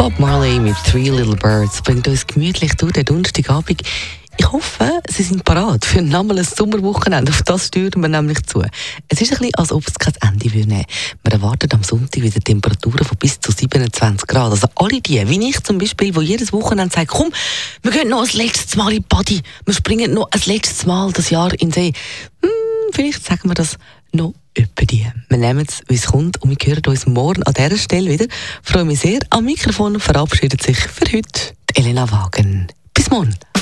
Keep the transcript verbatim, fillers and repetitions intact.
Bob Marley mit «Three Little Birds» bringt uns gemütlich durch den Donnerstagabend. Ich hoffe, Sie sind parat für nochmal ein Sommerwochenende. Auf das steuern wir nämlich zu. Es ist ein bisschen, als ob es kein Ende nehmen würde. Wir erwarten am Sonntag wieder Temperaturen von bis zu siebenundzwanzig Grad. Also alle die, wie ich zum Beispiel, die jedes Wochenende sagen, komm, wir gehen noch ein letztes Mal in die Body. Wir springen noch ein letztes Mal das Jahr in den See. Hm, vielleicht sagen wir das noch öppe die. Wir nehmen es, wie es kommt, und wir hören uns morgen an dieser Stelle wieder. Ich freue mich sehr. Am Mikrofon verabschiedet sich für heute die Elena Wagen. Bis morgen.